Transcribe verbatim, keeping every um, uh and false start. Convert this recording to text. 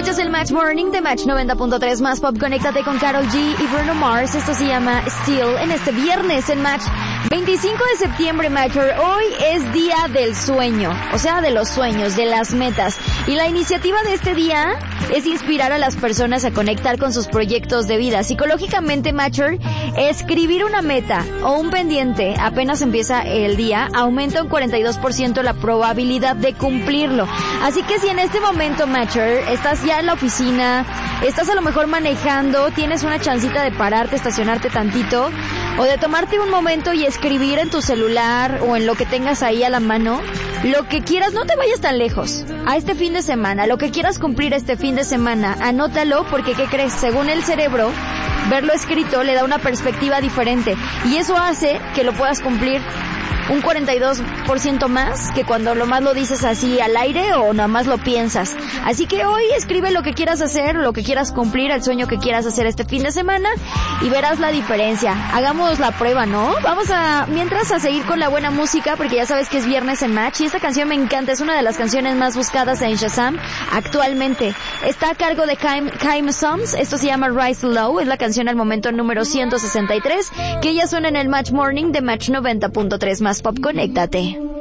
Escuchas el Match Morning de Match noventa punto tres más Pop. Conéctate con Karol G y Bruno Mars. Esto se llama Still en este viernes en Match. veinticinco de septiembre, Matcher. Hoy es día del sueño, o sea, de los sueños, de las metas. Y la iniciativa de este día es inspirar a las personas a conectar con sus proyectos de vida. Psicológicamente, Matcher, escribir una meta o un pendiente apenas empieza el día aumenta un cuarenta y dos por ciento la probabilidad de cumplirlo. Así que si en este momento, Matcher, estás ya en la oficina, estás a lo mejor manejando, tienes una chancita de pararte, estacionarte tantito, o de tomarte un momento y escribir en tu celular o en lo que tengas ahí a la mano, lo que quieras, no te vayas tan lejos, a este fin de semana, lo que quieras cumplir este fin de semana, anótalo, porque ¿qué crees? Según el cerebro, verlo escrito le da una perspectiva diferente y eso hace que lo puedas cumplir un cuarenta y dos por ciento más que cuando lo más lo dices así al aire o nada más lo piensas. Así que hoy escribe lo que quieras hacer, lo que quieras cumplir, el sueño que quieras hacer este fin de semana y verás la diferencia. Hagamos la prueba, ¿no? Vamos a, mientras, a seguir con la buena música, porque ya sabes que es viernes en Match y esta canción me encanta, es una de las canciones más buscadas en Shazam actualmente. Está a cargo de Kaim Sums, esto se llama Rise Low, es la canción al momento número ciento sesenta y tres, que ya suena en el Match Morning de Match noventa punto tres más Pop. Conéctate.